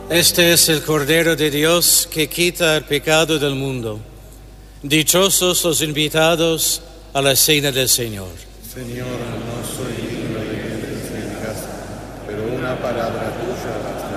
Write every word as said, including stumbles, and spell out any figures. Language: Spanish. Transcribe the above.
Este es el Cordero de Dios que quita el pecado del mundo. Dichosos los invitados a la cena del Señor. Señor, no soy digno de que entres en mi casa, pero una palabra tuya bastará